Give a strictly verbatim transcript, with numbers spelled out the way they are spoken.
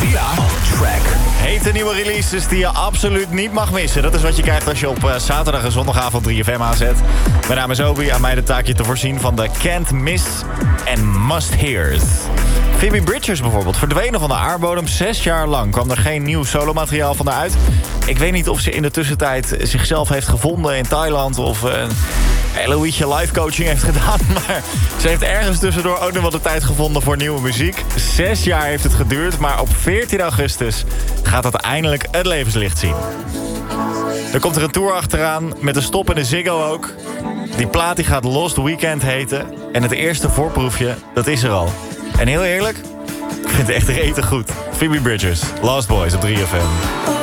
Villa on Track. Hete nieuwe releases die je absoluut niet mag missen. Dat is wat je krijgt als je op uh, zaterdag en zondagavond drie F M aanzet. Mijn naam is Obi, aan mij de taakje te voorzien van de Can't Miss en Must Hears. Phoebe Bridgers bijvoorbeeld, verdwenen van de aardbodem. Zes jaar lang kwam er geen nieuw solomateriaal van haar uit. Ik weet niet of ze in de tussentijd zichzelf heeft gevonden in Thailand... of uh, een Eloïsje live coaching heeft gedaan. Maar ze heeft ergens tussendoor ook nog wel de tijd gevonden voor nieuwe muziek. Zes jaar heeft het geduurd, maar op veertien augustus gaat het eindelijk het levenslicht zien. Er komt er een tour achteraan, met een stop in de Ziggo ook. Die plaat die gaat Lost Weekend heten. En het eerste voorproefje, dat is er al. En heel eerlijk, ik vind het echt rete goed. Phoebe Bridgers, Lost Boys op drie F M.